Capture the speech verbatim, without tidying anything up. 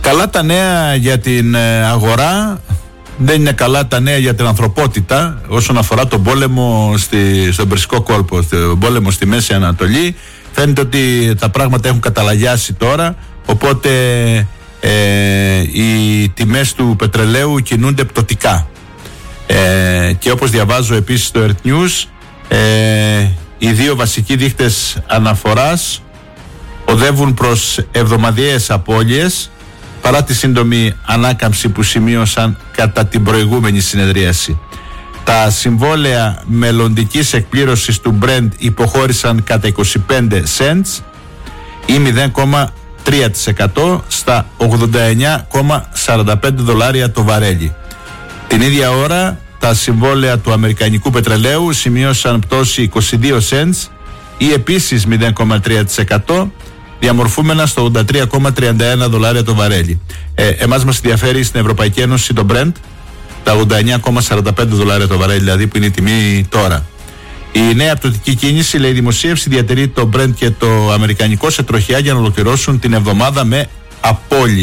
Καλά τα νέα για την αγορά, δεν είναι καλά τα νέα για την ανθρωπότητα όσον αφορά τον πόλεμο στη, στον Περσικό κόλπο, τον πόλεμο στη Μέση Ανατολή. Φαίνεται ότι τα πράγματα έχουν καταλαγιάσει τώρα, οπότε ε, οι τιμές του πετρελαίου κινούνται πτωτικά. Ε, και όπως διαβάζω επίσης στο Earth News, ε, οι δύο βασικοί δείχτες αναφοράς οδεύουν προς εβδομαδιαίες απώλειες παρά τη σύντομη ανάκαμψη που σημείωσαν κατά την προηγούμενη συνεδρίαση. Τα συμβόλαια μελλοντικής εκπλήρωσης του Brent υποχώρησαν κατά είκοσι πέντε cents ή μηδέν κόμμα τρία τοις εκατό στα ογδόντα εννιά κόμμα σαράντα πέντε δολάρια το βαρέλι. Την ίδια ώρα τα συμβόλαια του αμερικανικού πετρελαίου σημείωσαν πτώση είκοσι δύο cents ή επίσης μηδέν κόμμα τρία τοις εκατό, διαμορφούμενα στο ογδόντα τρία κόμμα τριάντα ένα δολάρια το βαρέλι. Ε, εμάς μας ενδιαφέρει στην Ευρωπαϊκή Ένωση το Brent, τα ογδόντα εννιά κόμμα σαράντα πέντε δολάρια το βαρέλι, δηλαδή που είναι η τιμή τώρα. Η νέα πτωτική κίνηση, λέει η δημοσίευση, διατηρεί το Brent και το αμερικανικό σε τροχιά για να ολοκληρώσουν την εβδομάδα με απώλειες.